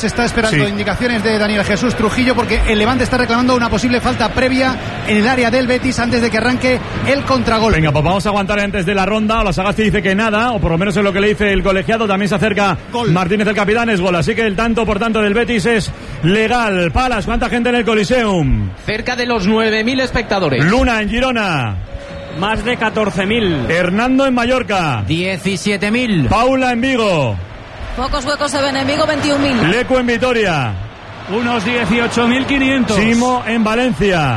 se está esperando indicaciones de Daniel Jesús Trujillo, porque el Levante está reclamando una posible falta previa en el área del Betis antes de que arranque el contragolpe. Venga, pues vamos a aguantar antes de la ronda. La Sagasti dice que nada, o por lo menos es lo que le dice el colegiado. También se acerca gol. Martínez, el capitán, es gol. Así que el tanto por tanto del Betis es legal. Palas, ¿cuánta gente en el Coliseum? Cerca de los 9.000 espectadores. Luna en Girona. Más de 14.000. Hernando en Mallorca. 17.000. Paula en Vigo. Pocos huecos se ven en Vigo, 21.000. Lecu en Vitoria. Unos 18.500. Simo en Valencia.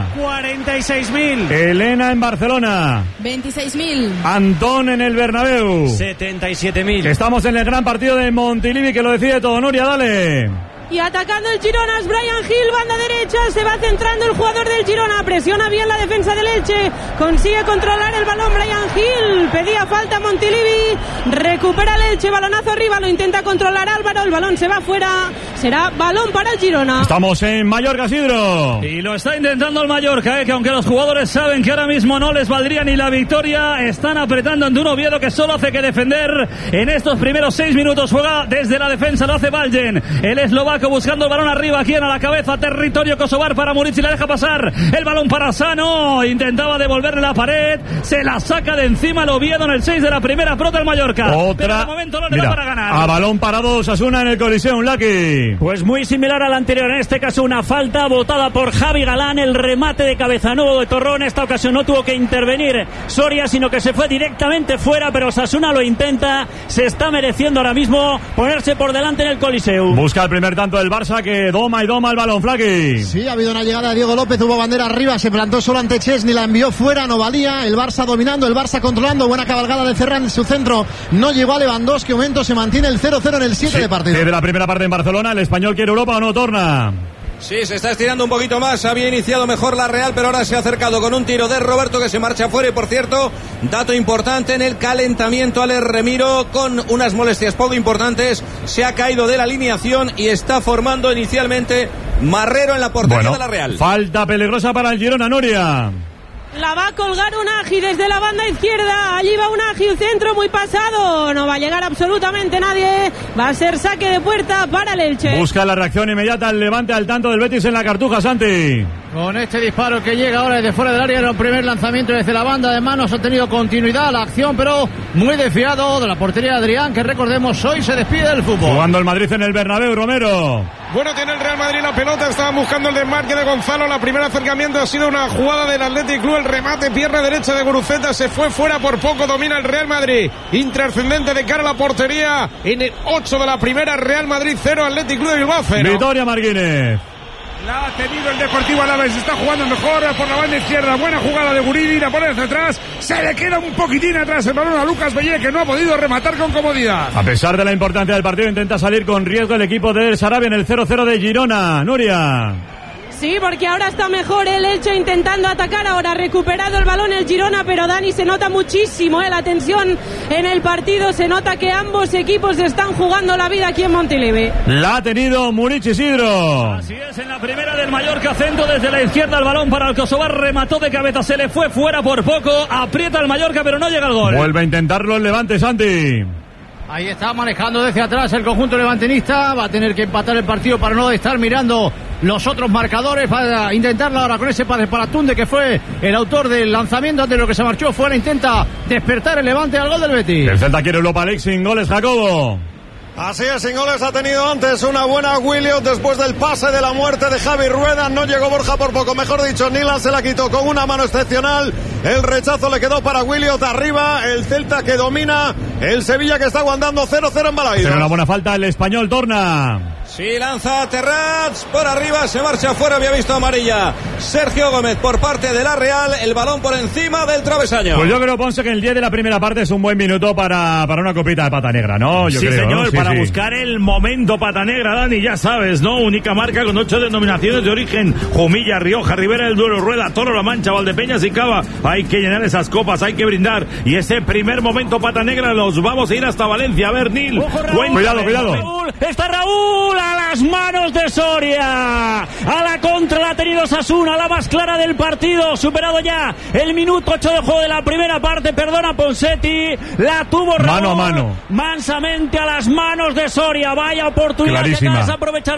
46.000. Elena en Barcelona. 26.000. Antón en el Bernabéu. 77.000. Estamos en el gran partido de Montilivi, que lo decide todo. Nuria, dale. Y atacando el Girona es Brian Hill, banda derecha, se va centrando el jugador del Girona, presiona bien la defensa del Elche, consigue controlar el balón Brian Hill, pedía falta Montilivi, recupera el Elche, balonazo arriba, lo intenta controlar Álvaro, el balón se va fuera, será balón para el Girona. Estamos en Mallorca, Sidro. Y lo está intentando el Mallorca, que aunque los jugadores saben que ahora mismo no les valdría ni la victoria, están apretando ante un Oviedo que solo hace que defender en estos primeros 6 minutos, juega desde la defensa, lo hace Valjen, el eslovaco buscando el balón arriba, quien a la cabeza, territorio kosovar para Murici, la deja pasar, el balón para Sano, intentaba devolverle la pared, se la saca de encima el Oviedo en el 6 de la primera, prota el Mallorca. Otra, de momento no le da para ganar. A balón parado Osasuna en el Coliseum, Lucky. Pues muy similar al anterior, en este caso una falta botada por Javi Galán, el remate de cabeza nuevo de Torrón, en esta ocasión no tuvo que intervenir Soria, sino que se fue directamente fuera, pero Osasuna lo intenta, se está mereciendo ahora mismo ponerse por delante en el Coliseum. Busca el primer tanto del Barça, que doma y doma el balón, Flaky. Sí, ha habido una llegada de Diego López, hubo bandera arriba, se plantó solo ante Chesney, la envió fuera, no valía, el Barça dominando, el Barça controlando, buena cabalgada de Ferran en su centro, no llegó a Lewandowski, momento se mantiene el 0-0 en el 7 de partido. De la primera parte en Barcelona, el Español quiere Europa o no, Torna. Sí, se está estirando un poquito más, había iniciado mejor la Real, pero ahora se ha acercado con un tiro de Roberto que se marcha fuera. Y por cierto, dato importante en el calentamiento, Alex Remiro con unas molestias poco importantes, se ha caído de la alineación y está formando inicialmente Marrero en la portería de la Real. Falta peligrosa para el Girona, Nuria. La va a colgar Unagi desde la banda izquierda. Allí va Unagi, un centro muy pasado. No va a llegar absolutamente nadie. Va a ser saque de puerta para el Elche. Busca la reacción inmediata el Levante al tanto del Betis en la Cartuja, Santi. Con este disparo que llega ahora desde fuera del área, era el primer lanzamiento desde la banda de manos. Ha tenido continuidad la acción, pero muy desviado de la portería de Adrián, que recordemos hoy se despide del fútbol. Jugando el Madrid en el Bernabéu, Romero. Bueno, tiene el Real Madrid la pelota, estaban buscando el desmarque de Gonzalo, la primera acercamiento ha sido una jugada del Athletic Club, el remate, pierna derecha de Guruceta, se fue fuera por poco, domina el Real Madrid, intrascendente de cara a la portería, en el 8 de la primera, Real Madrid 0, Athletic Club de Bilbao 0. Victoria Martínez. La ha tenido el Deportivo Alavés, está jugando mejor por la banda izquierda, buena jugada de Guridi, la pone hacia atrás, se le queda un poquitín atrás el balón a Lucas Bellé, que no ha podido rematar con comodidad. A pesar de la importancia del partido, intenta salir con riesgo el equipo de Sarabia en el 0-0 de Girona. Nuria. Sí, porque ahora está mejor el Elche intentando atacar, ahora ha recuperado el balón el Girona, pero Dani, se nota muchísimo la tensión en el partido, se nota que ambos equipos están jugando la vida aquí en Montilivi. La ha tenido Murici, Isidro. Así es, en la primera del Mallorca, centro desde la izquierda, el balón para el kosovar, remató de cabeza, se le fue fuera por poco, aprieta el Mallorca pero no llega al gol. Vuelve a intentarlo el Levante, Santi. Ahí está manejando desde atrás el conjunto levantinista, va a tener que empatar el partido para no estar mirando los otros marcadores, va a intentarlo ahora con ese pase para Tunde, que fue el autor del lanzamiento antes de lo que se marchó fuera, intenta despertar el Levante al gol del Betis. El Celta quiere Europa League sin goles, Jacobo. Así es, sin goles ha tenido antes una buena Williot después del pase de la muerte de Javi Rueda. No llegó Borja por poco, mejor dicho, Nilan se la quitó con una mano excepcional. El rechazo le quedó para Williot arriba. El Celta que domina, el Sevilla que está aguantando 0-0 en Balaídos. Pero una buena falta el Español, Torna. Sí, lanza Terrats por arriba, se marcha afuera, había visto amarilla Sergio Gómez por parte de la Real, el balón por encima del travesaño. Pues yo creo, Ponce, que el 10 de la primera parte es un buen minuto para una copita de pata negra, ¿no? Yo sí, creo, señor, ¿no? para buscar el momento pata negra, Dani, ya sabes, ¿no? Única marca con 8 denominaciones de origen: Jumilla, Rioja, Ribera del Duero, Rueda, Toro, La Mancha, Valdepeñas y Cava. Hay que llenar esas copas, hay que brindar, y ese primer momento pata negra los vamos a ir hasta Valencia. A ver, Nil, cuidado. Raúl, está Raúl a las manos de Soria, a la contra la ha tenido Osasuna, la más clara del partido, superado ya el minuto 8 de juego de la primera parte, perdona Ponsetti, la tuvo Raúl, mano a mano, mansamente a las manos de Soria, vaya oportunidad clarísima. Que acabas de aprovechar.